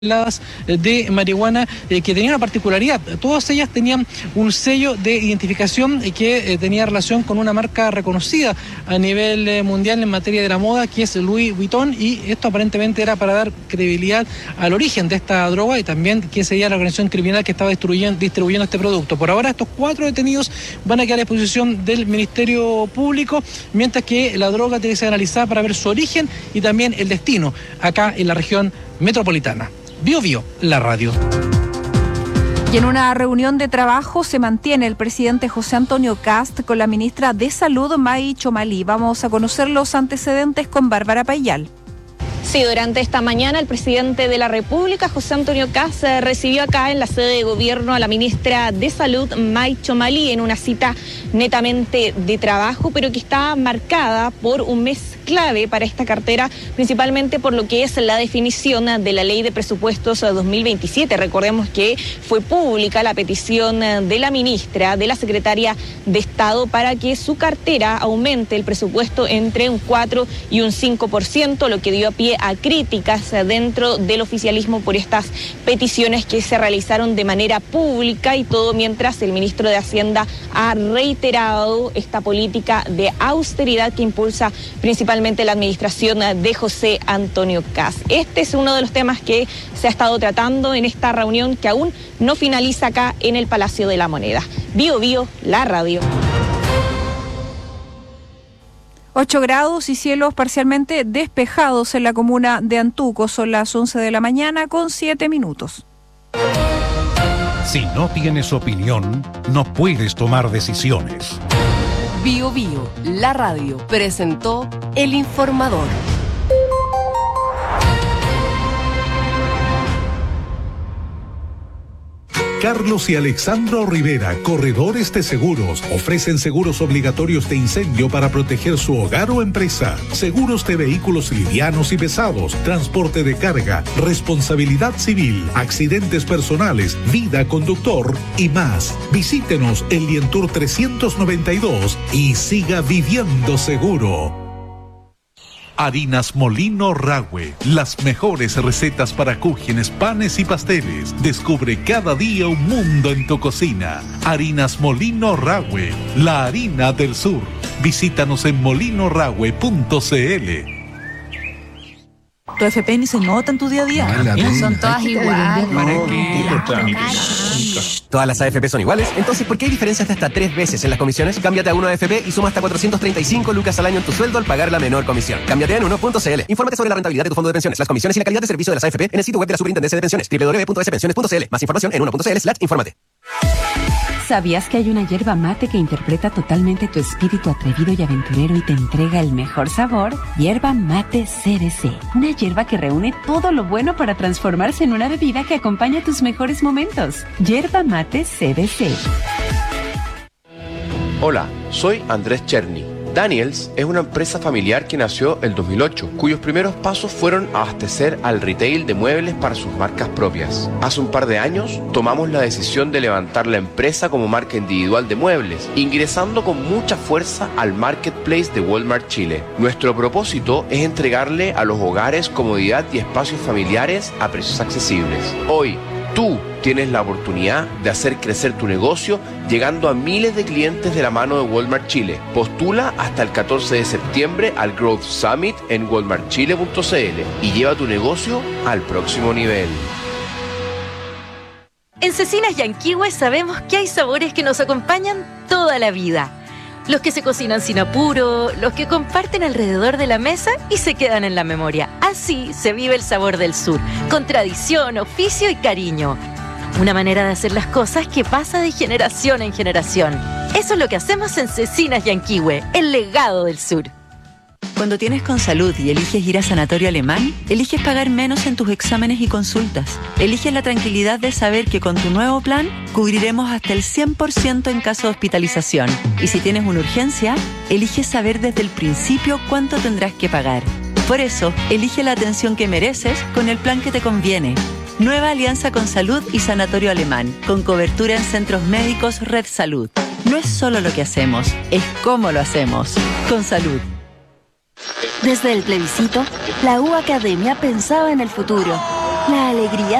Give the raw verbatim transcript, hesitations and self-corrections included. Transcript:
de marihuana eh, que tenían una particularidad. Todas ellas tenían un sello de identificación eh, que eh, tenía relación con una marca reconocida a nivel eh, mundial en materia de la moda, que es Louis Vuitton, y esto aparentemente era para dar credibilidad al origen de esta droga y también quién sería la organización criminal que estaba distribuyendo, distribuyendo este producto. Por ahora estos cuatro detenidos van a quedar a disposición del Ministerio Público, mientras que la droga tiene que ser analizada para ver su origen y también el destino acá en la región metropolitana. Bio Bio, la radio. Y en una reunión de trabajo se mantiene el presidente José Antonio Kast con la ministra de Salud, May Chomali. Vamos a conocer los antecedentes con Bárbara Payal. Sí, durante esta mañana el presidente de la República, José Antonio Kast, recibió acá en la sede de gobierno a la ministra de Salud, May Chomali, en una cita netamente de trabajo, pero que está marcada por un mes clave para esta cartera, principalmente por lo que es la definición de la Ley de Presupuestos dos mil veintisiete. Recordemos que fue pública la petición de la ministra, de la secretaria de Estado, para que su cartera aumente el presupuesto entre un cuatro y un cinco por ciento, lo que dio a pie a críticas dentro del oficialismo por estas peticiones que se realizaron de manera pública, y todo mientras el ministro de Hacienda ha reiterado esta política de austeridad que impulsa principalmente la administración de José Antonio Kast. Este es uno de los temas que se ha estado tratando en esta reunión que aún no finaliza acá en el Palacio de la Moneda. Bio Bio, la radio. ocho grados y cielos parcialmente despejados en la comuna de Antuco. Son las once de la mañana con siete minutos. Si no tienes opinión, no puedes tomar decisiones. Bio Bio, la radio, presentó El Informador. Carlos y Alexandro Rivera, corredores de seguros, ofrecen seguros obligatorios de incendio para proteger su hogar o empresa, seguros de vehículos livianos y pesados, transporte de carga, responsabilidad civil, accidentes personales, vida conductor y más. Visítenos en Lientour trescientos noventa y dos y siga viviendo seguro. Harinas Molino Rahue, las mejores recetas para cúgenes, panes y pasteles. Descubre cada día un mundo en tu cocina. Harinas Molino Rahue, la harina del sur. Visítanos en molino rahue punto c l. Tu F P ni se nota en tu día a día. No, son todas iguales. ¿Todas las A F P son iguales? Entonces, ¿por qué hay diferencias de hasta tres veces en las comisiones? Cámbiate a uno A F P y suma hasta cuatrocientos treinta y cinco lucas al año en tu sueldo al pagar la menor comisión. Cámbiate en uno punto c l. Infórmate sobre la rentabilidad de tu fondo de pensiones, las comisiones y la calidad de servicio de las A F P en el sitio web de la Superintendencia de Pensiones, doble u doble u doble u punto s pensiones punto c l. Más información en uno punto c l slash infórmate. ¿Sabías que hay una yerba mate que interpreta totalmente tu espíritu atrevido y aventurero y te entrega el mejor sabor? Yerba Mate C B C. Una yerba que reúne todo lo bueno para transformarse en una bebida que acompaña tus mejores momentos. Yerba Mate C B C. Hola, soy Andrés Cherny. Daniels es una empresa familiar que nació el dos mil ocho, cuyos primeros pasos fueron abastecer al retail de muebles para sus marcas propias. Hace un par de años tomamos la decisión de levantar la empresa como marca individual de muebles, ingresando con mucha fuerza al marketplace de Walmart Chile. Nuestro propósito es entregarle a los hogares comodidad y espacios familiares a precios accesibles. Hoy, tú tienes la oportunidad de hacer crecer tu negocio llegando a miles de clientes de la mano de Walmart Chile. Postula hasta el catorce de septiembre al Growth Summit en walmart chile punto c l y lleva tu negocio al próximo nivel. En Cecinas Yanquihue sabemos que hay sabores que nos acompañan toda la vida. Los que se cocinan sin apuro, los que comparten alrededor de la mesa y se quedan en la memoria. Así se vive el sabor del sur, con tradición, oficio y cariño. Una manera de hacer las cosas que pasa de generación en generación. Eso es lo que hacemos en Cecinas Yanquihue, el legado del sur. Cuando tienes Consalud y eliges ir a Sanatorio Alemán, eliges pagar menos en tus exámenes y consultas. Eliges la tranquilidad de saber que con tu nuevo plan cubriremos hasta el cien por ciento en caso de hospitalización. Y si tienes una urgencia, eliges saber desde el principio cuánto tendrás que pagar. Por eso, elige la atención que mereces con el plan que te conviene. Nueva alianza con Salud y Sanatorio Alemán, con cobertura en centros médicos Red Salud. No es solo lo que hacemos, es cómo lo hacemos. Con Salud. Desde el plebiscito, la U Academia pensaba en el futuro La alegría